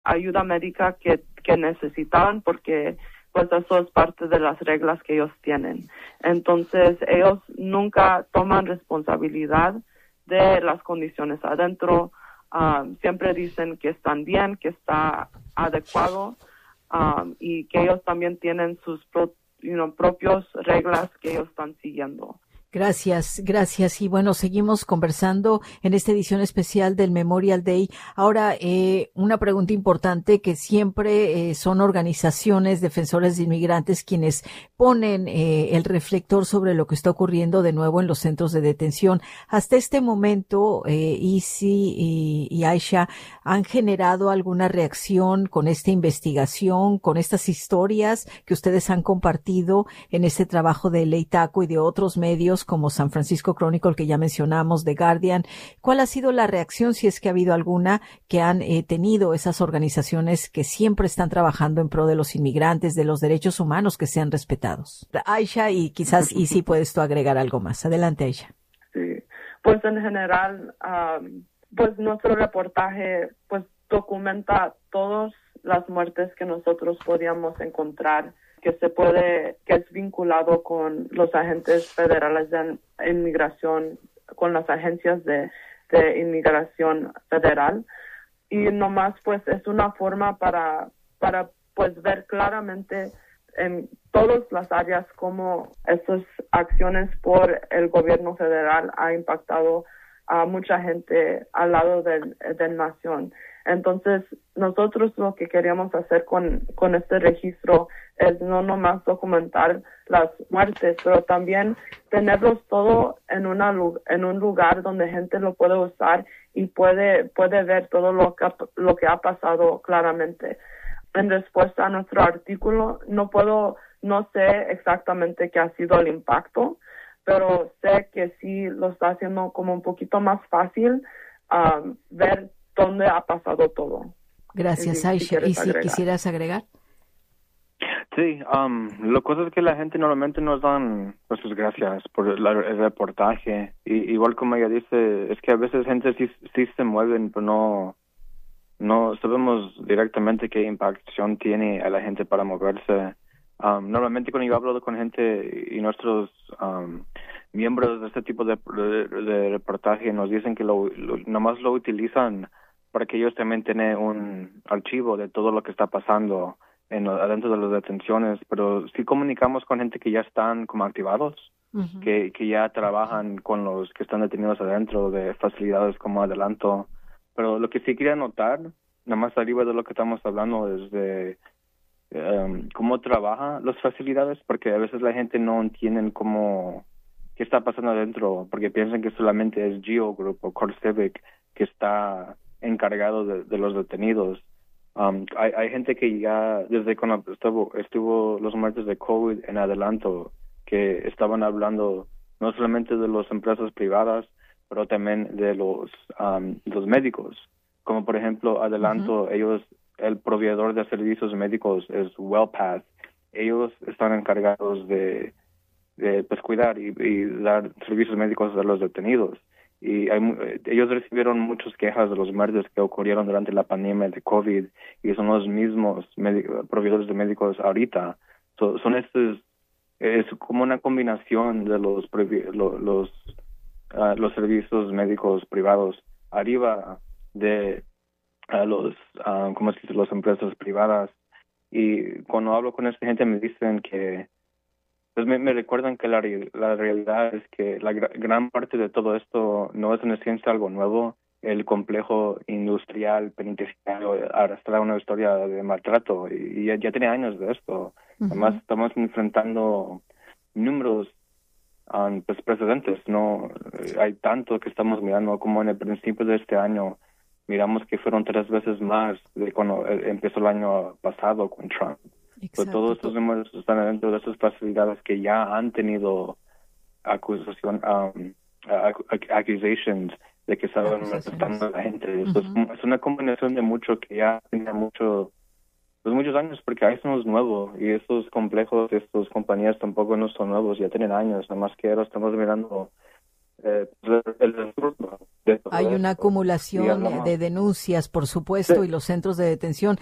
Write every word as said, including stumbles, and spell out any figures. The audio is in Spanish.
ayuda médica que, que necesitaban, porque pues eso es parte de las reglas que ellos tienen. Entonces, ellos nunca toman responsabilidad de las condiciones adentro. Um, siempre dicen que están bien, que está adecuado, um, y que ellos también tienen sus pro, you know, propias reglas que ellos están siguiendo. Gracias, gracias. Y bueno, seguimos conversando en esta edición especial del Memorial Day. Ahora, eh, una pregunta importante, que siempre eh, son organizaciones defensoras de inmigrantes quienes ponen eh, el reflector sobre lo que está ocurriendo de nuevo en los centros de detención. Hasta este momento, eh, Isi y, y Aisha, ¿han generado alguna reacción con esta investigación, con estas historias que ustedes han compartido en este trabajo de Ley Taco y de otros medios como San Francisco Chronicle, que ya mencionamos, The Guardian? ¿Cuál ha sido la reacción, si es que ha habido alguna, que han eh, tenido esas organizaciones que siempre están trabajando en pro de los inmigrantes, de los derechos humanos que sean respetados? Aisha, y quizás, y si puedes tú agregar algo más. Adelante, Aisha. Sí, pues en general, um, pues nuestro reportaje pues documenta todas las muertes que nosotros podíamos encontrar, que se puede, que es vinculado con los agentes federales de inmigración, con las agencias de, de inmigración federal. Y nomás pues es una forma para, para pues ver claramente en todas las áreas cómo estas acciones por el gobierno federal ha impactado a mucha gente al lado del, del nación. Entonces, nosotros lo que queríamos hacer con, con este registro es no nomás documentar las muertes, pero también tenerlos todo en una en un lugar donde gente lo puede usar y puede puede ver todo lo que ha, lo que ha pasado claramente. En respuesta a nuestro artículo, no puedo, no sé exactamente qué ha sido el impacto, pero sé que sí lo está haciendo como un poquito más fácil um, ver dónde ha pasado todo. Gracias, Aisha. ¿Y si quisieras agregar? Sí, um, lo cosa es que la gente normalmente nos dan pues gracias por la, el reportaje. Y igual como ella dice, es que a veces gente sí, sí se mueven, pero no no sabemos directamente qué impactación tiene a la gente para moverse. Um, normalmente cuando yo hablo con gente y nuestros um, miembros de este tipo de, de, de reportaje nos dicen que lo, lo nomás lo utilizan para que ellos también tengan un archivo de todo lo que está pasando en adentro de las detenciones, pero sí comunicamos con gente que ya están como activados, uh-huh. que, que ya trabajan con los que están detenidos adentro de facilidades como adelanto. Pero lo que sí quería notar, nada más arriba de lo que estamos hablando, es de um, cómo trabajan las facilidades, porque a veces la gente no entiende cómo, qué está pasando adentro, porque piensan que solamente es Geo Group o CoreCivic que está encargado de, de los detenidos. Um, hay, hay gente que ya, desde cuando estuvo, estuvo los muertes de COVID en adelanto, que estaban hablando no solamente de las empresas privadas, pero también de los um, los médicos. Como por ejemplo, adelanto, uh-huh. ellos, el proveedor de servicios médicos es WellPath. Ellos están encargados de, de pues, cuidar y, y dar servicios médicos a los detenidos. Y hay, ellos recibieron muchas quejas de los muertes que ocurrieron durante la pandemia de COVID, y son los mismos médicos, proveedores de médicos ahorita. So, son estos, es como una combinación de los los los, uh, los servicios médicos privados arriba de uh, los uh, ¿cómo se dice? Las empresas privadas. Y cuando hablo con esta gente me dicen que pues me, me recuerdan que la, la realidad es que la gra- gran parte de todo esto no es en esencia algo nuevo. El complejo industrial penitenciario arrastra una historia de maltrato y, y ya, ya tiene años de esto. Uh-huh. Además estamos enfrentando números um, pues, precedentes. No hay tanto que estamos mirando como en el principio de este año. Miramos que fueron tres veces más de cuando empezó el año pasado con Trump. So, todos estos números están dentro de esas facilidades que ya han tenido acusación, um, accusations de que estaban molestando a la gente. Uh-huh. So, es, es una combinación de mucho que ya tiene mucho, pues muchos años, porque eso no es nuevo y estos complejos, estas compañías tampoco no son nuevos, ya tienen años, nada más que ahora estamos mirando eh, el discurso de hay una acumulación de denuncias, por supuesto, sí. y los centros de detención.